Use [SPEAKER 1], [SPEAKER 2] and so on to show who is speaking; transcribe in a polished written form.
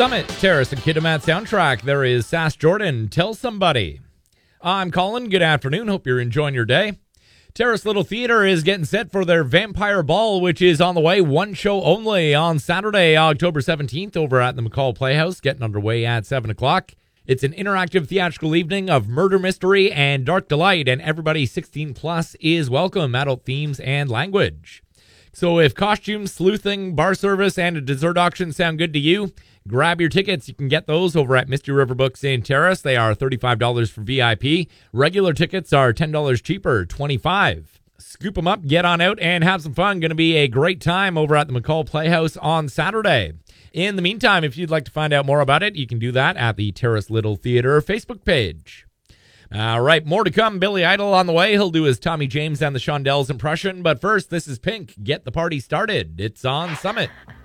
[SPEAKER 1] Summit, Terrace and Kitimat soundtrack. There is Sass Jordan, Tell Somebody. I'm Colin. Good afternoon. Hope you're enjoying your day. Terrace Little Theatre is getting set for their Vampire Ball, which is on the way. One show only on Saturday, October 17th, over at the McCall Playhouse, getting underway at 7 o'clock. It's an interactive theatrical evening of murder mystery and dark delight, and everybody 16 plus is welcome, adult themes and language. So if costumes, sleuthing, bar service, and a dessert auction sound good to you, grab your tickets. You can get those over at Misty River Books in Terrace. They are $35 for VIP. Regular tickets are $10 cheaper, $25. Scoop them up, get on out, and have some fun. Going to be a great time over at the McCall Playhouse on Saturday. In the meantime, if you'd like to find out more about it, you can do that at the Terrace Little Theatre Facebook page. All right, more to come. Billy Idol on the way. He'll do his Tommy James and the Shondells impression. But first, this is Pink. Get the party started. It's on Summit.